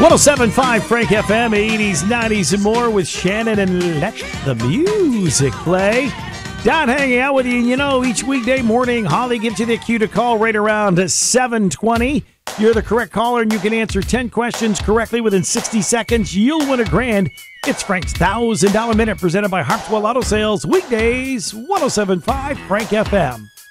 107.5 Frank FM, 80s, 90s, and more with Shannon, and let the music play. Don hanging out with you. You know, each weekday morning, Holly gives you the cue to call right around 7:20. You're the correct caller, and you can answer 10 questions correctly within 60 seconds. You'll win $1,000. It's Frank's $1,000 Minute, presented by Harpswell Auto Sales. Weekdays, 107.5 Frank FM.